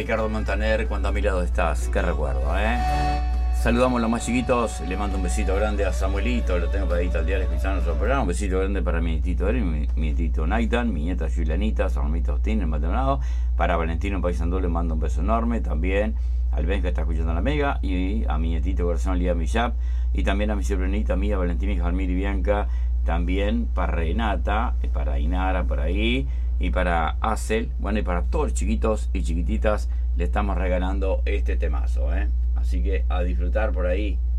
Ricardo Montaner, cuando a mi lado estás, qué recuerdo, Saludamos a los más chiquitos, le mando un besito grande a Samuelito, lo tengo pegadito al diario escuchando nuestro programa, un besito grande para mi nietito Eri, mi nietito Naitan, mi nieta Julianita, su hermanito Austin, el Maldonado, para Valentino en Paysandú le mando un beso enorme, también al Ben que está escuchando la Mega, y a mi nietito corazón Lía Millap, y también a mi sobrinita mía, Valentina y Jalmir y Bianca, también para Renata, para Inara por ahí, y para Acel, bueno, y para todos los chiquitos y chiquititas le estamos regalando este temazo, Así que a disfrutar por ahí.